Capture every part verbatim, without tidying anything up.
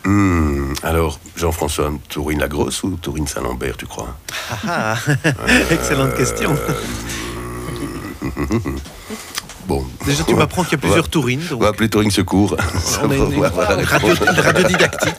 Mmh, alors, Jean-François, Tourine la Grosse ou Tourine Saint-Lambert, tu crois? Ah, euh, excellente question. Euh, bon. Déjà, tu m'apprends qu'il y a plusieurs Tourines. Donc... On va appeler Tourine Secours. On a une, une radio, radio didactique.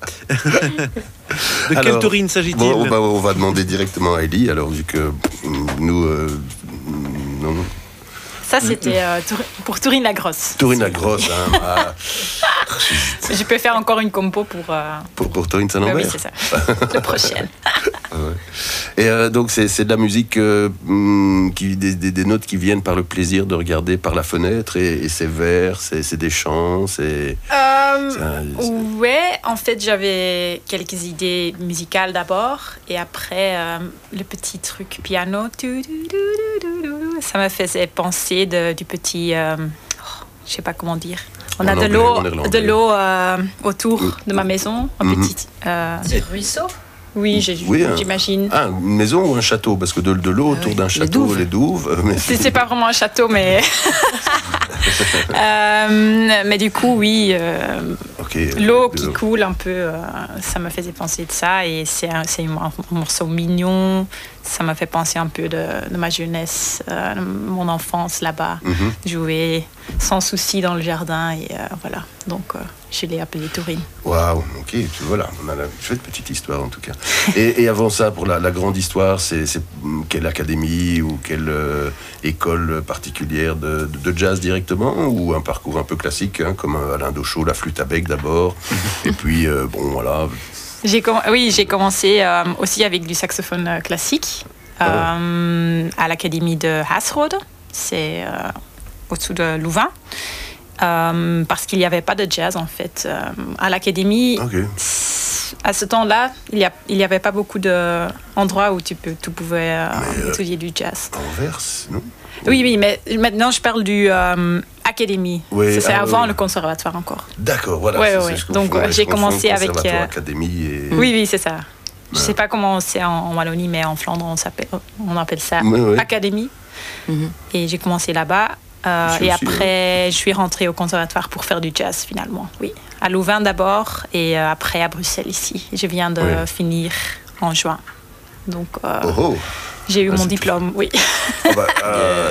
De quelle Tourine s'agit-il? Bon, on, va, on va demander directement à Ellie, alors vu que nous... Euh, non, non. Ça, c'était euh, pour Tourine la Grosse. Tourine la Grosse, hein. Ah. Je peux faire encore une compo pour... Euh... Pour, pour Tourine Saint-Lambert. Oui, c'est ça. La prochaine. Ouais. Et euh, donc, c'est, c'est de la musique, euh, qui, des, des, des notes qui viennent par le plaisir de regarder par la fenêtre, et, et c'est vers, c'est, c'est des chants, c'est... Euh, c'est un, c'est... Ouais, en fait, j'avais quelques idées musicales d'abord, et après, euh, le petit truc piano, ça me faisait penser de, du petit... Euh, oh, je sais pas comment dire. On en a anglais, de l'eau, de l'eau euh, autour oui. de ma maison, un mm-hmm. petit... Euh, C'est ruisseau. Oui, j'ai, oui, j'imagine. Ah, une maison ou un château? Parce que de, de l'eau autour oui. d'un château, les douves. Les douves mais... C'est, c'est pas vraiment un château, mais... euh, mais du coup, oui, euh, okay, l'eau qui l'eau. coule un peu, euh, ça me faisait penser de ça. Et c'est un, c'est un morceau mignon. Ça m'a fait penser un peu de, de ma jeunesse, euh, mon enfance là-bas. Mm-hmm. Jouer sans souci dans le jardin. Et euh, voilà, donc euh, je l'ai appelé Tourine. Waouh, ok, voilà, on a une chouette petite histoire en tout cas. et, et avant ça, pour la, la grande histoire, c'est, c'est quelle académie ou quelle euh, école particulière de, de, de jazz directement, ou un parcours un peu classique, hein, comme Alain Dauchot, la flûte à bec d'abord, et puis euh, bon voilà... J'ai com- oui, j'ai commencé euh, aussi avec du saxophone euh, classique euh, oh. à l'académie de Haasrode, c'est euh, au-dessous de Louvain, euh, parce qu'il n'y avait pas de jazz en fait. Euh, à l'académie, okay. à ce temps-là, il n'y il y avait pas beaucoup d'endroits où tu, peux, tu pouvais euh, étudier du jazz. Anvers, non? Oui, oui, mais maintenant je parle du euh, académie. Oui, c'est ah, avant oui. le conservatoire encore. D'accord, voilà. Oui, c'est, oui. c'est Donc confonds, j'ai commencé avec. Euh... Académie et... Oui, oui, c'est ça. Je ne sais pas comment c'est en, en Wallonie, mais en Flandre, on, on appelle ça oui, oui. académie. Mm-hmm. Et j'ai commencé là-bas. Euh, et aussi, après, oui. je suis rentrée au conservatoire pour faire du jazz finalement. Oui, à Louvain d'abord et euh, après à Bruxelles ici. Je viens de oui. finir en juin. Donc. Euh, oh, oh. J'ai eu ah, mon diplôme, oui. Oh bah, euh,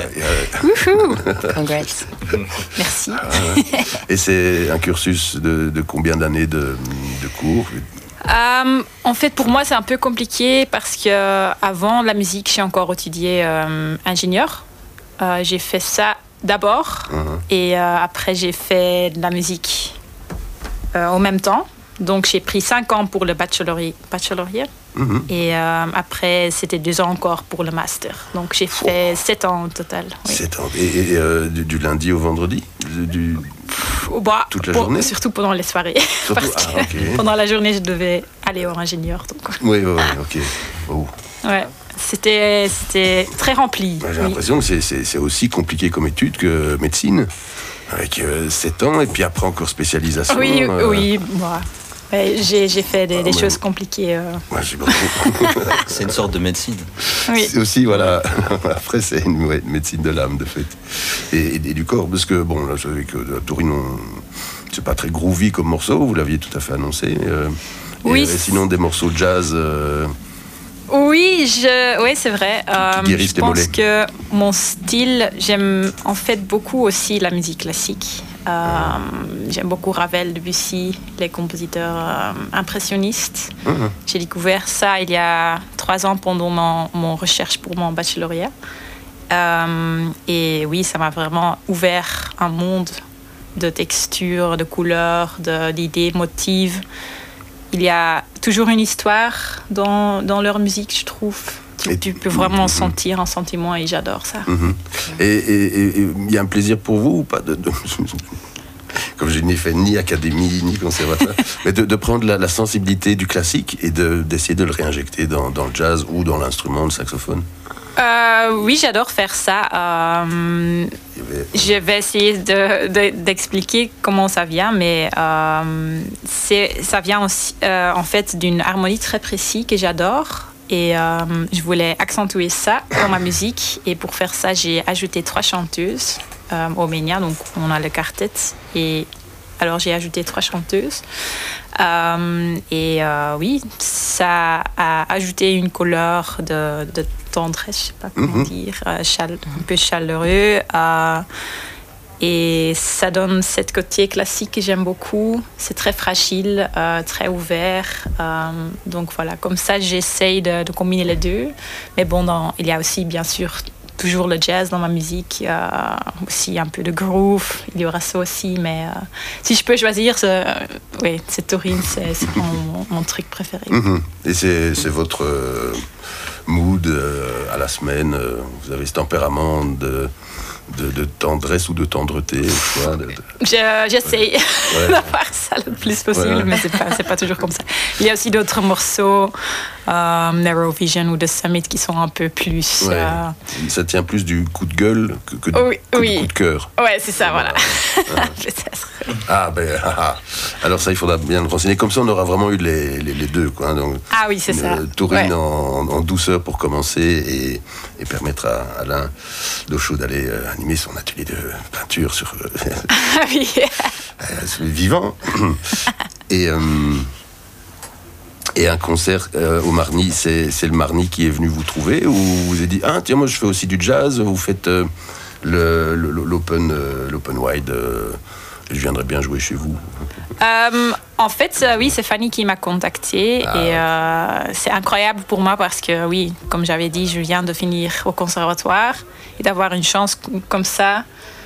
yeah. Congrats. Merci. Ah, et c'est un cursus de, de combien d'années de, de cours? euh, En fait, pour moi, c'est un peu compliqué parce qu'avant la musique, j'ai encore étudié euh, ingénieur. Euh, j'ai fait ça d'abord uh-huh. et euh, après, j'ai fait de la musique euh, en même temps. Donc, j'ai pris cinq ans pour le baccalauréat. baccalauréat. Mm-hmm. Et euh, après, c'était deux ans encore pour le master. Donc, j'ai fait oh. sept ans au total. Oui. Sept ans. Et, et euh, du, du lundi au vendredi du, bah, toute la pour, journée? Surtout pendant les soirées. Surtout, parce ah, que okay. pendant la journée, je devais aller au ingénieur. Donc. Oui, oui, oui, ok. Oh. Ouais. C'était, c'était très rempli. J'ai oui. l'impression que c'est, c'est, c'est aussi compliqué comme étude que médecine. Avec euh, sept ans et puis après encore spécialisation. Oui, euh... oui, moi. J'ai, j'ai fait des, ah, des choses compliquées. Euh... Ouais, j'ai c'est une sorte de médecine. Oui. C'est aussi, voilà. Après, c'est une, ouais, une médecine de l'âme, de fait. Et, et, et du corps, parce que, bon, là, je savais que Tourine, on... c'est pas très groovy comme morceau, vous l'aviez tout à fait annoncé. Euh, oui. Et, et sinon, des morceaux de jazz. Euh... Oui, je... oui, c'est vrai. Euh, je pense mollets. que mon style, j'aime en fait beaucoup aussi la musique classique. Euh, j'aime beaucoup Ravel, Debussy, les compositeurs euh, impressionnistes. Mmh. J'ai découvert ça il y a trois ans pendant mon, mon recherche pour mon baccalauréat. Euh, et oui, ça m'a vraiment ouvert un monde de textures, de couleurs, de, d'idées, motifs. Il y a toujours une histoire dans, dans leur musique, je trouve. Tu, tu peux vraiment mm-hmm. sentir un sentiment et j'adore ça. Mm-hmm. Et il y a un plaisir pour vous ou pas de, de... Comme je n'ai fait ni académie, ni conservatoire, mais de, de prendre la, la sensibilité du classique et de, d'essayer de le réinjecter dans, dans le jazz ou dans l'instrument, le saxophone. Euh, oui, j'adore faire ça. Euh, je vais essayer de, de, d'expliquer comment ça vient, mais euh, c'est, ça vient aussi, euh, en fait d'une harmonie très précise que j'adore. Et euh, je voulais accentuer ça dans ma musique. Et pour faire ça, j'ai ajouté trois chanteuses euh, au Ménia. Donc, on a le quartet et Alors j'ai ajouté trois chanteuses. Euh, et euh, oui, ça a ajouté une couleur de, de tendresse, je ne sais pas comment mm-hmm. dire, euh, chale, un peu chaleureux. Euh, et ça donne cet côté classique que j'aime beaucoup. C'est très fragile, euh, très ouvert. Euh, donc voilà, comme ça j'essaye de, de combiner les deux. Mais bon, dans, il y a aussi bien sûr toujours le jazz dans ma musique, euh, aussi un peu de groove, il y aura ça aussi, mais euh, si je peux choisir, c'est, euh, oui, c'est Taurine, c'est, c'est mon, mon truc préféré. Mm-hmm. Et c'est, c'est votre euh, mood euh, à la semaine, euh, vous avez ce tempérament de, de, de tendresse ou de tendreté, quoi, de, de... Je, j'essaye ouais. de faire ça le plus possible, ouais. mais c'est pas, c'est pas toujours comme ça. Il y a aussi d'autres morceaux, euh, Narrow Vision ou The Summit, qui sont un peu plus... Ouais. Euh... Ça tient plus du coup de gueule que, que, du, oui, que oui. du coup de cœur. Ouais, c'est ça, voilà. voilà. ah, ben, ah, alors ça, il faudra bien le renseigner. Comme ça, on aura vraiment eu les, les, les deux, quoi. Donc, ah oui, c'est euh, ça. Taurine ouais. en, en douceur pour commencer et, et permettre à Alain Dauchaud d'aller euh, animer son atelier de peinture sur... Euh, ah oui. euh, vivant. et... Euh, Et un concert euh, au Marny, c'est, c'est le Marny qui est venu vous trouver ou vous vous avez dit ah tiens moi je fais aussi du jazz, vous faites euh, le, le, l'open euh, l'open wide, euh, je viendrais bien jouer chez vous. Euh, en fait euh, oui c'est Fanny qui m'a contactée ah. et euh, c'est incroyable pour moi parce que oui comme j'avais dit je viens de finir au conservatoire et d'avoir une chance comme ça.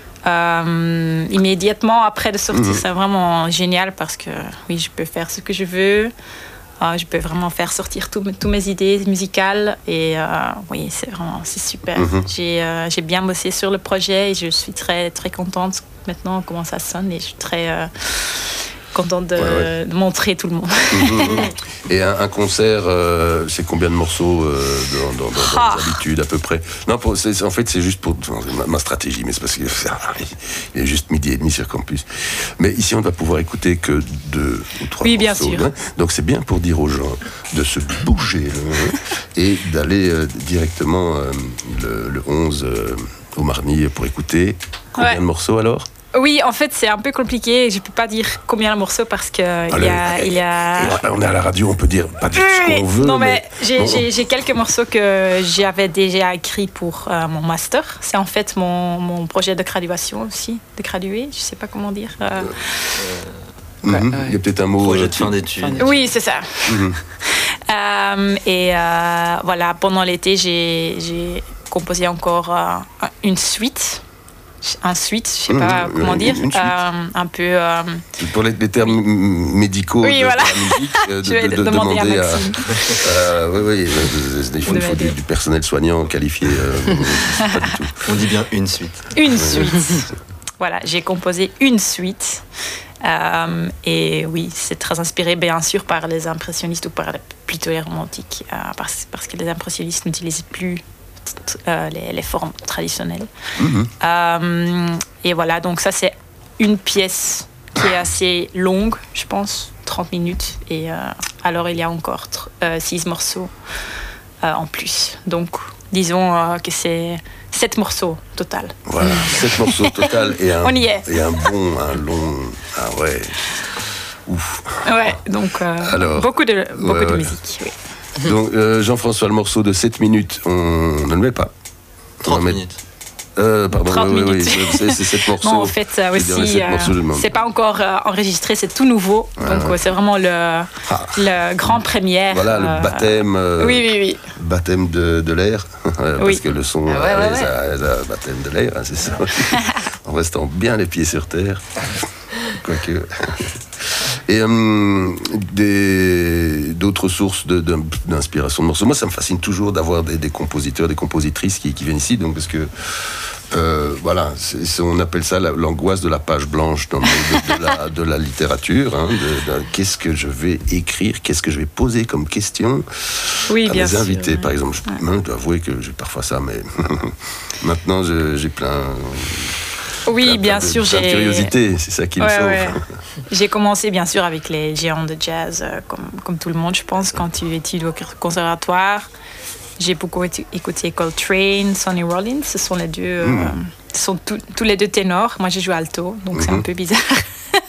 Euh, immédiatement après de sortir, mmh. c'est vraiment génial parce que oui je peux faire ce que je veux. Euh, je peux vraiment faire sortir toutes mes idées musicales et euh, oui, c'est vraiment c'est super. Mm-hmm. J'ai, euh, j'ai bien bossé sur le projet et je suis très, très contente maintenant comment ça sonne et je suis très euh, contente de, ouais, ouais. de montrer tout le monde. Mm-hmm. Et un, un concert, euh, c'est combien de morceaux euh, dans, dans, dans, dans ah. les habitudes à peu près? Non, pour, c'est, en fait, c'est juste pour ma, ma stratégie, mais c'est parce qu'il il est juste midi et demi sur campus. Mais ici, on ne va pouvoir écouter que deux ou trois oui, morceaux. Bien sûr. Hein. Donc, c'est bien pour dire aux gens de se bouger hein, et d'aller euh, directement euh, le, le onze euh, au Marny pour écouter. Combien ouais. de morceaux alors? Oui, en fait, c'est un peu compliqué. Je ne peux pas dire combien de morceaux parce qu'il y a, il y a... On est à la radio, on peut dire pas dire ce qu'on veut. Non, mais, mais... J'ai, bon. j'ai, j'ai quelques morceaux que j'avais déjà écrits pour euh, mon master. C'est en fait mon, mon projet de graduation aussi, de graduer. Je ne sais pas comment dire. Euh... Euh... Mm-hmm. Ouais. Il y a peut-être un mot... Projet de fin d'études. Oui, c'est ça. Mm-hmm. euh, et euh, voilà, pendant l'été, j'ai, j'ai composé encore euh, une suite. Un suite, je ne sais pas mmh, comment une, dire, une euh, un peu... Euh... Pour les, les termes oui. médicaux oui, de, voilà. de la musique, de, je vais de, de demander, demander à à... euh, oui, oui, il faut, il faut du, du personnel soignant qualifié. Euh, pas du tout. On dit bien une suite. Une suite. Voilà, j'ai composé une suite. Euh, et oui, c'est très inspiré, bien sûr, par les impressionnistes ou par les, plutôt les romantiques, euh, parce, parce que les impressionnistes n'utilisent plus Euh, les, les formes traditionnelles. Mmh. Euh, et voilà, donc ça c'est une pièce qui est assez longue, je pense, trente minutes. Et euh, alors il y a encore euh, six morceaux euh, en plus. Donc disons euh, que c'est sept morceaux total. Voilà, sept morceaux total et un, On y est. Et un bon, un long... Ah ouais, ouf. Ouais, donc euh, alors, beaucoup de, beaucoup ouais, de ouais. musique, oui. Donc euh, Jean-François, le morceau de sept minutes, on ne le met pas. trente minutes. Euh, pardon, trente oui, minutes. oui, c'est, c'est sept morceaux. Non, en fait, ça aussi, euh, c'est pas encore euh, enregistré, c'est tout nouveau. Ah, donc, ouais. c'est vraiment le, ah. le grand première. Voilà, euh, le baptême. Euh, oui, oui, oui. Baptême de, de l'air. Parce oui. que le son, ah, ouais, euh, ouais, ça, ça, baptême de l'air, hein, c'est ça. En restant bien les pieds sur terre. Quoique. Et euh, des, d'autres sources de, de, d'inspiration de morceaux. Moi, ça me fascine toujours d'avoir des, des compositeurs, des compositrices qui, qui viennent ici, donc parce que euh, voilà, c'est, c'est, on appelle ça la, l'angoisse de la page blanche dans le de, de, la, de la littérature. Hein, de, de, qu'est-ce que je vais écrire, qu'est-ce que je vais poser comme question oui, à bien mes sûr, invités, ouais. par exemple. Je, ouais. je dois avouer que j'ai parfois ça, mais maintenant je, j'ai plein. Oui, plein, bien plein sûr. De, plein de curiosité, c'est ça qui ouais, me sauve. Ouais. J'ai commencé bien sûr avec les géants de jazz, euh, comme, comme tout le monde, je pense, quand tu étudies au conservatoire. J'ai beaucoup écouté Coltrane, Sonny Rollins, ce sont les deux, mm. euh, ce sont tout, tous les deux ténors. Moi, j'ai joué alto, donc mm-hmm. c'est un peu bizarre.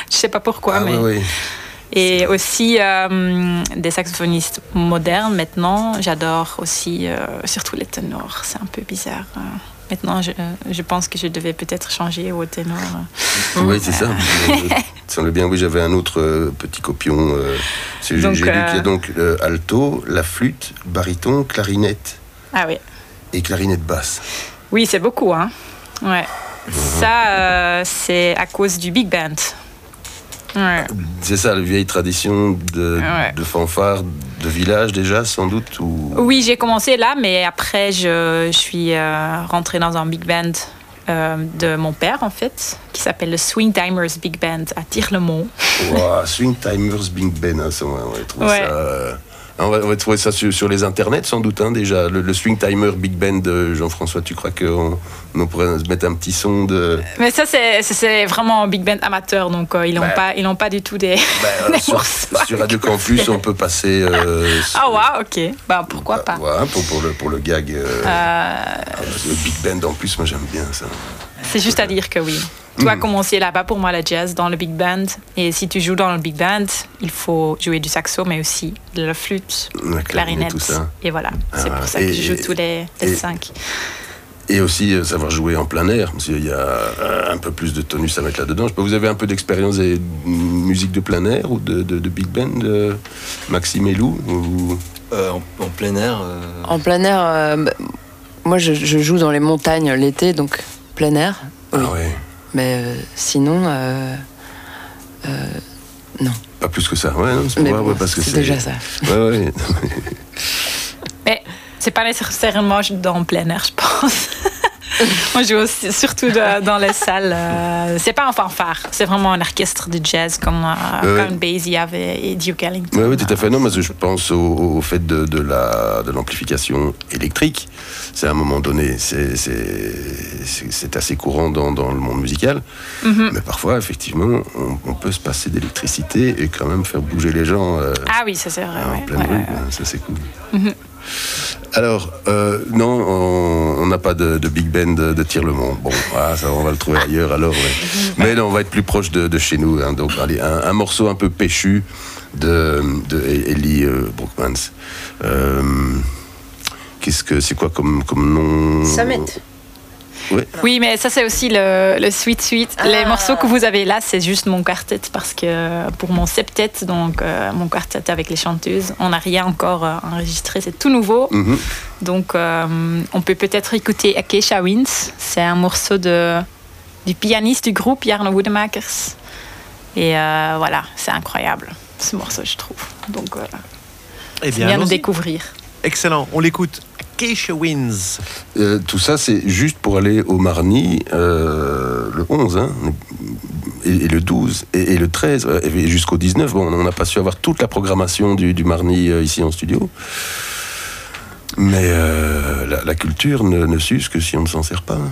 Je sais pas pourquoi, Ah, mais... oui, oui. Et aussi euh, des saxophonistes modernes maintenant. J'adore aussi, euh, surtout les ténors. C'est un peu bizarre. euh. Maintenant, je, je pense que je devais peut-être changer au ténor. Oui, c'est ça. Ça semble bien. Oui, j'avais un autre euh, petit copion. Euh, c'est- Donc, J'ai lu euh, qu'il y a donc euh, alto, la flûte, baryton, clarinette Ah oui. et clarinette basse. Oui, c'est beaucoup, hein. Ouais. Ça, euh, c'est à cause du big band. Ouais. C'est ça, la vieille tradition de, Ouais. de fanfare de village déjà, sans doute ou... Oui, j'ai commencé là, mais après, je, je suis euh, rentrée dans un big band euh, de mon père, en fait, qui s'appelle le Swing Timers Big Band à Tir-le-Mont. Wow, Swing Timers Big Ben, hein, ça, on va, on va trouver Ouais. ça. euh, on, va, on va trouver ça sur, sur les internets sans doute, hein, déjà. Le, le Swing Timer Big Ben de Jean-François, tu crois qu'on on pourrait se mettre un petit son de. Mais ça, c'est, c'est- c'est vraiment un big band amateur, donc euh, ils n'ont Bah. pas, ils n'ont pas du tout des, Ben, des sur, morceaux. sur Radio Campus, on peut passer. euh, sur- Ah ouais, ok. Bah, pourquoi pas. Voilà, pour, pour, le, pour le gag. euh, Euh, le Big Band en plus, moi j'aime bien ça. c'est juste à dire que oui. Tout a commencé là-bas pour moi, la jazz, dans le big band. Et si tu joues dans le big band, il faut jouer du saxo, mais aussi de la flûte, La clarinette, clarinette. tout ça. Et voilà, c'est Ah, pour ça et- que je joue tous les, les et- cinq. Et aussi euh, savoir jouer en plein air, parce qu'il y a euh, un peu plus de tonus à mettre là-dedans. Je sais pas, vous avez un peu d'expérience des musiques de plein air ou de, de, de big band, euh, Maxime et Lou ou... Euh, en, en plein air. euh, En plein air, euh, bah, moi je, je joue dans les montagnes l'été, donc plein air. Oui. Ah ouais, Mais euh, sinon, euh, euh, non. pas plus que ça. Ouais, non, c'est Mais ouais, bon, ouais, parce que c'est c'est déjà ça. Ouais, ouais. Mais c'est pas nécessairement dans le plein air, je pense. Moi, je joue aussi, surtout de- dans les salles. euh, c'est pas un fanfare, c'est vraiment un orchestre de jazz comme euh, Ouais, ouais. Count Basie avait et Duke Ellington. Oui, oui, tout à fait. Non, mais je pense au, au fait de, de, la, de l'amplification électrique. C'est à un moment donné, c'est, c'est, c'est, c'est assez courant dans, dans le monde musical. Mhm. Mais parfois, effectivement, on, on peut se passer d'électricité et quand même faire bouger les gens euh, Ah oui, ça c'est vrai. en ouais, pleine ouais, rue. ouais. Ça, c'est cool. Alors, euh, non, on on n'a pas de, de big band de, de Tir-le-Mont. Bon, voilà, ça, on va le trouver ailleurs alors. Ouais. Mais non, on va être plus proche de, de chez nous. Hein. Donc, allez, un, un morceau un peu péchu de, de Ellie euh, Brookmans. Euh, qu'est-ce que c'est quoi comme, comme nom? Summit. Ouais. Oui, mais ça c'est aussi le, le Sweet Sweet. Ah. Les morceaux que vous avez là, c'est juste mon quartet parce que pour mon septet, donc euh, mon quartet avec les chanteuses, on n'a rien encore euh, enregistré, c'est tout nouveau. Mhm. Donc euh, on peut peut-être écouter Acacia Winds. C'est un morceau de, du pianiste du groupe Jarno Woedemakers. Et euh, voilà, c'est incroyable ce morceau, je trouve. Donc voilà, Eh c'est bien, bien de allons-y. découvrir. Excellent, on l'écoute. Acacia Winds. Euh, tout ça, c'est juste pour aller au Marny euh, le onze, hein, et, et le douze, et, et le treize, euh, et jusqu'au dix-neuf. Bon, on n'a pas su avoir toute la programmation du, du Marny euh, ici en studio. Mais euh, la, la culture ne, ne s'use que si on ne s'en sert pas.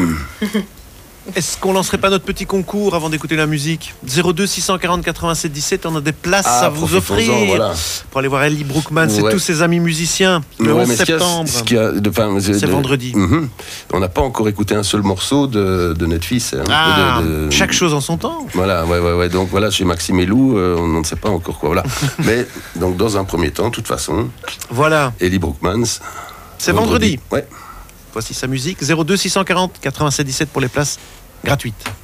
Est-ce qu'on lancerait pas notre petit concours avant d'écouter la musique? zéro deux six cent quarante quatre-vingt-sept dix-sept, on a des places Ah, à vous profitons-en, offrir voilà. pour aller voir Ellie Brookman et Ouais. tous ses amis musiciens le Ouais, onze mais ce qu'il y a- septembre. ce qu'il y a de- enfin, C'est de- vendredi. Mhm. On n'a pas encore écouté un seul morceau de, de Netflix. hein. Ah, De- de- chaque chose en son temps. Voilà, ouais, ouais, ouais. Donc voilà, chez Maxime et Lou, euh, on ne sait pas encore quoi. Voilà. Mais donc dans un premier temps, de toute façon, Voilà, Ellie Brookmans. c'est vendredi. Ouais. Voici sa musique. zéro deux six cent quarante quatre-vingt-sept dix-sept pour les places gratuites.